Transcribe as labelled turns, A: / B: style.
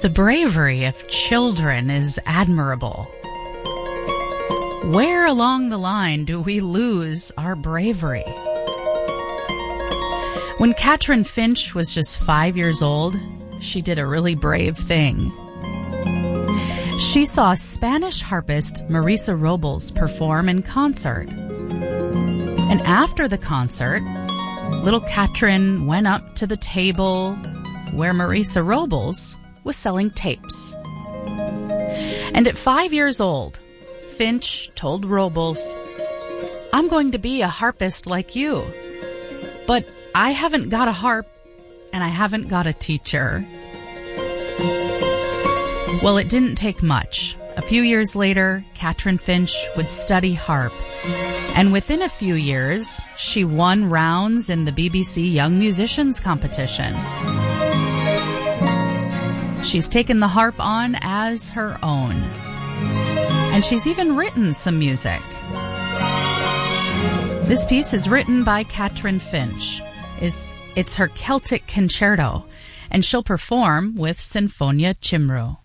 A: The bravery of children is admirable. Where along the line do we lose our bravery? When Katrin Finch was just 5 years old, she did a really brave thing. She saw Spanish harpist Marisa Robles perform in concert. And after the concert, little Katrin went up to the table where Marisa Robles was selling tapes. And at 5 years old, Finch told Robles, "I'm going to be a harpist like you, but I haven't got a harp and I haven't got a teacher." Well, it didn't take much. A few years later, Katrin Finch would study harp. And within a few years, she won rounds in the BBC Young Musicians competition. She's taken the harp on as her own. And she's even written some music. This piece is written by Katrin Finch. It's her Celtic concerto, and she'll perform with Sinfonia Cymru.